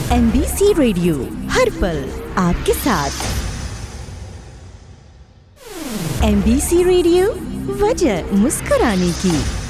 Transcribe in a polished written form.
MBC radio, हर पल आपके साथ। MBC रेडियो, वजह मुस्कुराने की।